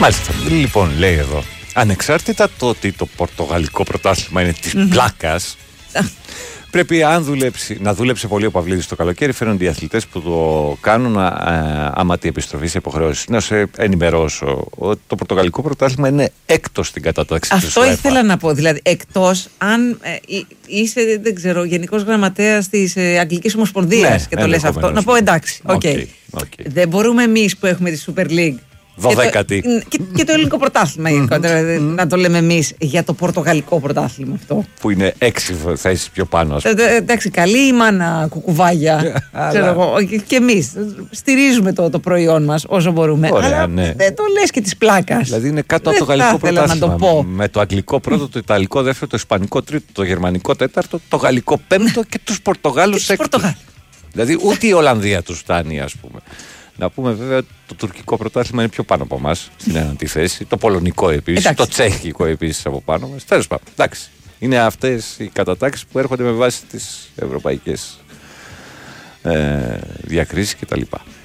Μάλιστα. Λοιπόν, λέει εδώ. Ανεξάρτητα το ότι το πορτογαλικό πρωτάθλημα είναι της πλάκας, πρέπει να δούλεψε πολύ ο Παυλίδης το καλοκαίρι. Φαίνονται οι αθλητές που το κάνουν άμα τη επιστροφή σε υποχρεώσεις. Να σε ενημερώσω ότι το πορτογαλικό πρωτάθλημα είναι έκτος στην κατάταξη της UEFA. Αυτό ήθελα να πω. Δηλαδή, εκτός αν είσαι, δεν ξέρω, γενικός γραμματέας της Αγγλικής Ομοσπονδίας και το λες αυτό, να πω εντάξει. Okay. Δεν μπορούμε εμείς που έχουμε τη Super League. 12η. Και το ελληνικό πρωτάθλημα γενικότερα. Να το λέμε εμείς για το πορτογαλικό πρωτάθλημα αυτό. Που είναι 6 θέσεις πιο πάνω. Εντάξει, καλή η μάνα κουκουβάγια. Ξέρω εγώ. Και εμείς στηρίζουμε το προϊόν μας όσο μπορούμε. Ωραία, αλλά ναι. δεν το λες και της πλάκας. Δηλαδή είναι κάτω από το γαλλικό πρωτάθλημα. Με το αγγλικό πρώτο, το ιταλικό δεύτερο, το ισπανικό τρίτο, το γερμανικό τέταρτο, το γαλλικό πέμπτο και τους Πορτογάλους έκτο. Δηλαδή ούτε η Ολλανδία τους φτάνει, ας πούμε. Να πούμε βέβαια ότι το τουρκικό πρωτάθλημα είναι πιο πάνω από εμάς στην ένατη θέση. Το πολωνικό επίσης. Το τσέχικο επίσης από πάνω μας. Τέλος πάντων. Εντάξει. Είναι αυτές οι κατατάξεις που έρχονται με βάση τις ευρωπαϊκές διακρίσεις κτλ.